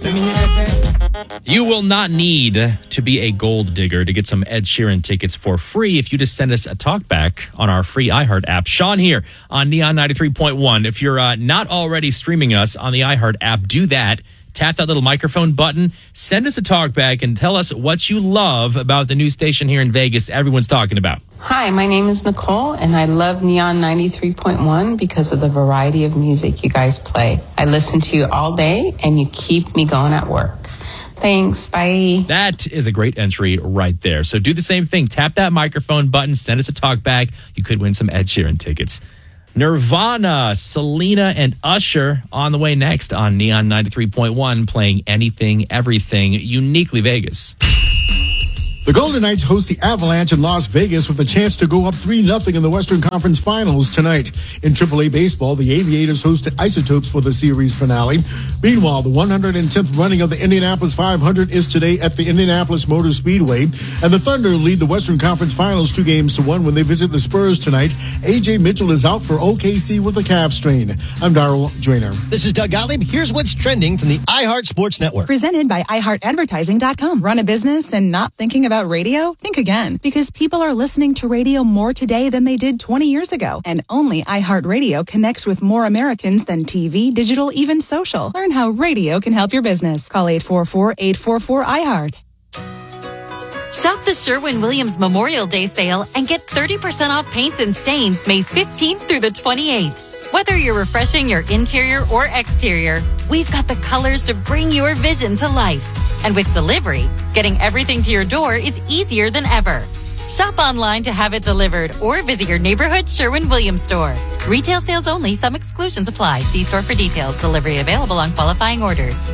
Let me hear that back. You will not need to be a gold digger to get some Ed Sheeran tickets for free if you just send us a talkback on our free iHeart app. Sean here on Neon 93.1. If you're not already streaming us on the iHeart app, do that. Tap that little microphone button, send us a talkback, and tell us what you love about the new station here in Vegas everyone's talking about. Hi, my name is Nicole, and I love Neon 93.1 because of the variety of music you guys play. I listen to you all day, and you keep me going at work. Thanks. Bye. That is a great entry right there. So do the same thing. Tap that microphone button, send us a talkback. You could win some Ed Sheeran tickets. Nirvana, Selena, and Usher on the way next on Neon 93.1, playing anything, everything, uniquely Vegas. The Golden Knights host the Avalanche in Las Vegas with a chance to go up 3-0 in the Western Conference Finals tonight. In AAA baseball, the Aviators hosted Isotopes for the series finale. Meanwhile, the 110th running of the Indianapolis 500 is today at the Indianapolis Motor Speedway. And the Thunder lead the Western Conference Finals 2-1 when they visit the Spurs tonight. A.J. Mitchell is out for OKC with a calf strain. I'm Darryl Joyner. This is Doug Gottlieb. Here's what's trending from the iHeart Sports Network. Presented by iHeartAdvertising.com. Run a business and not thinking about radio? Think again, because people are listening to radio more today than they did 20 years ago. And only iHeartRadio connects with more Americans than TV, digital, even social. Learn how radio can help your business. Call 844-844-iHeart. Shop the Sherwin-Williams Memorial Day sale and get 30% off paints and stains May 15th through the 28th. Whether you're refreshing your interior or exterior, we've got the colors to bring your vision to life. And with delivery, getting everything to your door is easier than ever. Shop online to have it delivered or visit your neighborhood Sherwin-Williams store. Retail sales only. Some exclusions apply. See store for details. Delivery available on qualifying orders.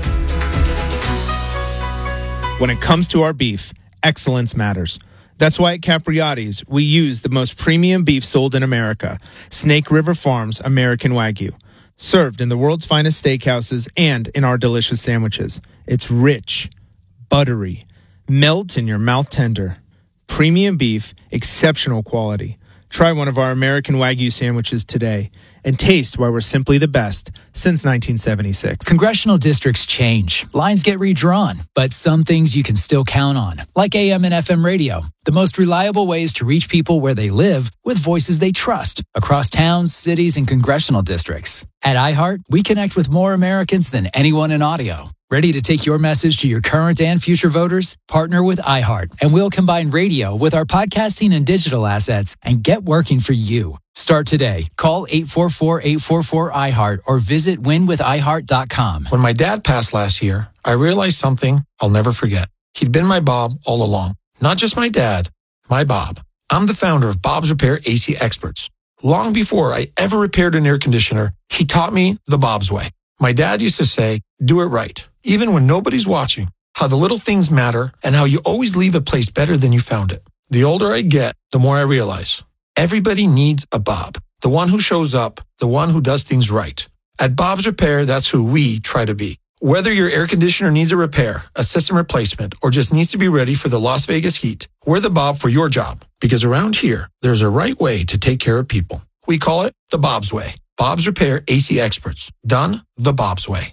When it comes to our beef, excellence matters. That's why at Capriati's, we use the most premium beef sold in America, Snake River Farms American Wagyu. Served in the world's finest steakhouses and in our delicious sandwiches. It's rich, buttery, melt in your mouth tender. Premium beef, exceptional quality. Try one of our American Wagyu sandwiches today and taste why we're simply the best since 1976. Congressional districts change. Lines get redrawn, but some things you can still count on, like AM and FM radio. The most reliable ways to reach people where they live with voices they trust across towns, cities, and congressional districts. At iHeart, we connect with more Americans than anyone in audio. Ready to take your message to your current and future voters? Partner with iHeart, and we'll combine radio with our podcasting and digital assets and get working for you. Start today. Call 844-844-iHeart or visit winwithiheart.com. When my dad passed last year, I realized something I'll never forget. He'd been my Bob all along. Not just my dad, my Bob. I'm the founder of Bob's Repair AC Experts. Long before I ever repaired an air conditioner, he taught me the Bob's way. My dad used to say, do it right. Even when nobody's watching, how the little things matter and how you always leave a place better than you found it. The older I get, the more I realize. Everybody needs a Bob. The one who shows up, the one who does things right. At Bob's Repair, that's who we try to be. Whether your air conditioner needs a repair, a system replacement, or just needs to be ready for the Las Vegas heat, we're the Bob for your job. Because around here, there's a right way to take care of people. We call it the Bob's way. Bob's Repair AC Experts. Done the Bob's way.